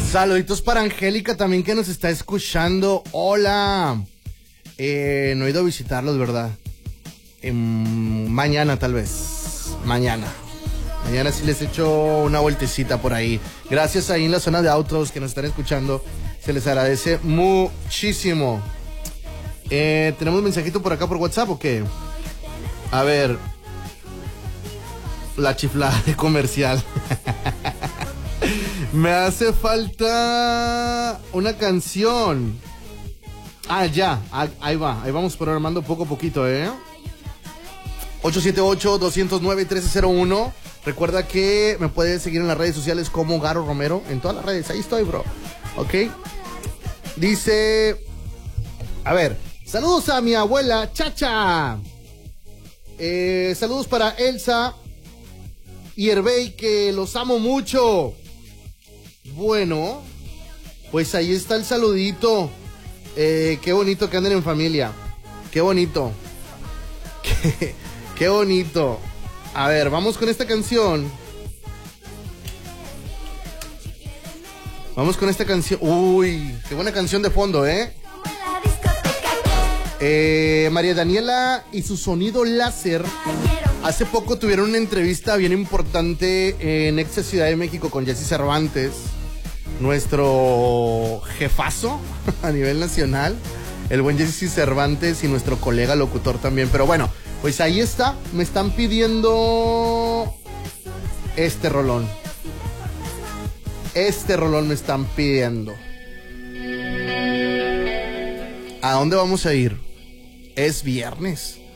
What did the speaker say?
Saluditos para Angélica también que nos está escuchando. Hola. No he ido a visitarlos, ¿verdad? Mañana tal vez. Mañana sí les echo una vueltecita por ahí. Gracias ahí en la zona de autos que nos están escuchando. Se les agradece muchísimo. ¿Tenemos un mensajito por acá por WhatsApp o qué? A ver. La chiflada de comercial. Me hace falta una canción. Ya, ahí va. Ahí vamos programando poco a poquito, 878-209-1301. Recuerda que me puedes seguir en las redes sociales como Garo Romero. En todas las redes, ahí estoy, bro. Ok. Dice... A ver, saludos a mi abuela Chacha. Saludos para Elsa y Herbey, que los amo mucho. Bueno, pues ahí está el saludito. Qué bonito que anden en familia. Qué bonito. Qué bonito. A ver, vamos con esta canción. Vamos con esta canción. Uy, qué buena canción de fondo, María Daniela y su sonido láser. Hace poco tuvieron una entrevista bien importante en Exa Ciudad de México con Jesse Cervantes, nuestro jefazo a nivel nacional, el buen Jesse Cervantes, y nuestro colega locutor también. Pero bueno, pues ahí está. Me están pidiendo este rolón. Este rolón me están pidiendo. ¿A dónde vamos a ir? Es viernes.